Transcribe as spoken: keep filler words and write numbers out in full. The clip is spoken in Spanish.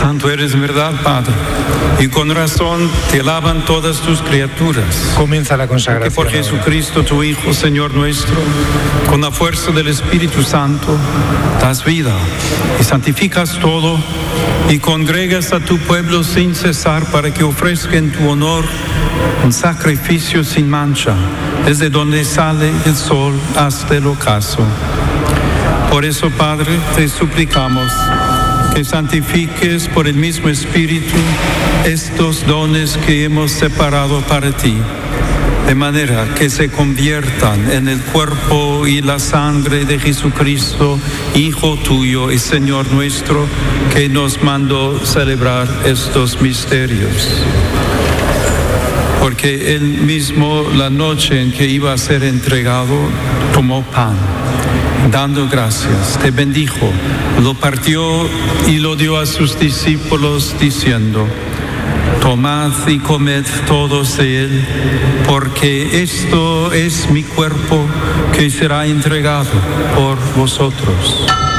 Santo eres, ¿verdad, Padre? Y con razón te alaban todas tus criaturas. Comienza la consagración. Que por Jesucristo, tu Hijo, Señor nuestro, con la fuerza del Espíritu Santo, das vida y santificas todo y congregas a tu pueblo sin cesar para que ofrezca en tu honor un sacrificio sin mancha, desde donde sale el sol hasta el ocaso. Por eso, Padre, te suplicamos que santifiques por el mismo Espíritu estos dones que hemos separado para ti, de manera que se conviertan en el cuerpo y la sangre de Jesucristo, Hijo tuyo y Señor nuestro, que nos mandó celebrar estos misterios. Porque él mismo, la noche en que iba a ser entregado, tomó pan, dando gracias, te bendijo, lo partió y lo dio a sus discípulos diciendo: tomad y comed todos de él, porque esto es mi cuerpo que será entregado por vosotros.